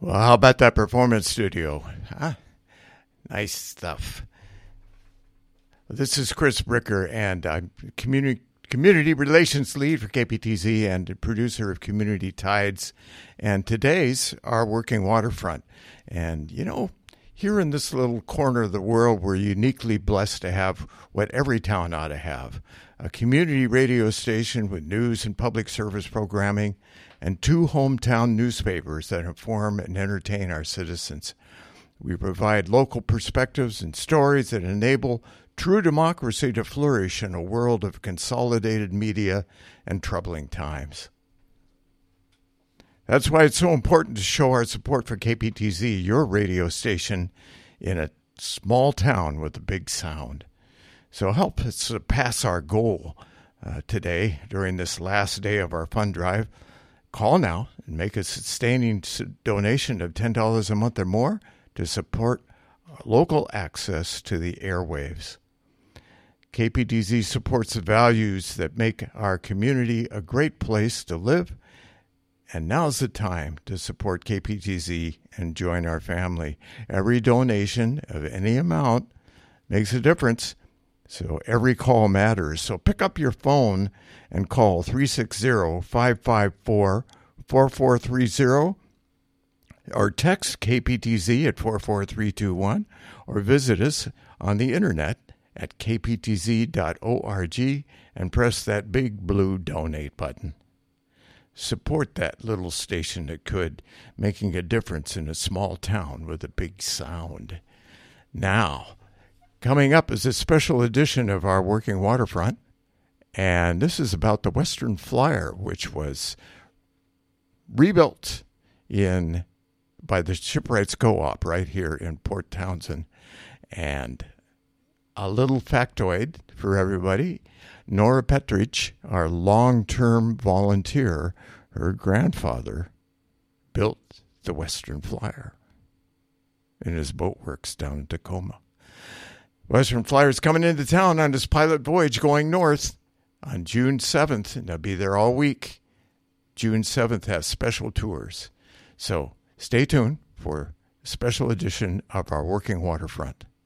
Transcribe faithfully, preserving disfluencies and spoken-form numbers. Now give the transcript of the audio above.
Well, how about that performance studio? Huh? Nice stuff. This is Chris Bricker, and I'm community community relations lead for K P T Z and producer of Community Tides. And today's our Working Waterfront. And, you know, here in this little corner of the world, we're uniquely blessed to have what every town ought to have. A community radio station with news and public service programming, and two hometown newspapers that inform and entertain our citizens. We provide local perspectives and stories that enable true democracy to flourish in a world of consolidated media and troubling times. That's why it's so important to show our support for K P T Z, your radio station in a small town with a big sound. So help us surpass our goal uh, today during this last day of our fund drive. Call now and make a sustaining donation of ten dollars a month or more to support local access to the airwaves. K P T Z supports the values that make our community a great place to live, and now's the time to support K P T Z and join our family. Every donation of any amount makes a difference, so every call matters. So pick up your phone and call three six zero, five five four, four four three zero or text K P T Z at four four three two one or visit us on the internet at k p t z dot org and press that big blue donate button. Support that little station that could, making a difference in a small town with a big sound. Now, coming up is a special edition of our Working Waterfront, and this is about the Western Flyer, which was rebuilt in by the Shipwrights Co-op right here in Port Townsend. And a little factoid for everybody. Nora Petrich, our long-term volunteer, her grandfather built the Western Flyer in his boat works down in Tacoma. Western Flyer is coming into town on his pilot voyage going north on June seventh, and they'll be there all week. June seventh has special tours. So stay tuned for a special edition of our Working Waterfront.